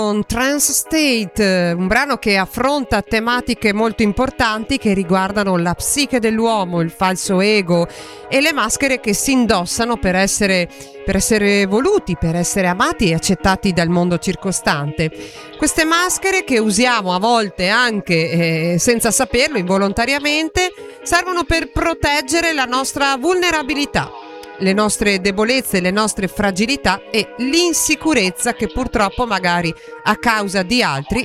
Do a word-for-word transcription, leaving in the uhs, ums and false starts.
Con Trance State, un brano che affronta tematiche molto importanti che riguardano la psiche dell'uomo, il falso ego e le maschere che si indossano per essere, per essere voluti, per essere amati e accettati dal mondo circostante. Queste maschere che usiamo a volte anche eh, senza saperlo, involontariamente, servono per proteggere la nostra vulnerabilità, le nostre debolezze, le nostre fragilità e l'insicurezza che purtroppo magari a causa di altri